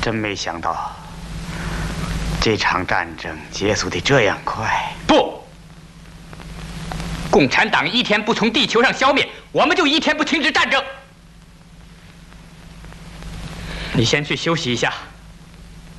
真没想到，这场战争结束的这样快。 不，共产党一天不从地球上消灭，我们就一天不停止战争。你先去休息一下。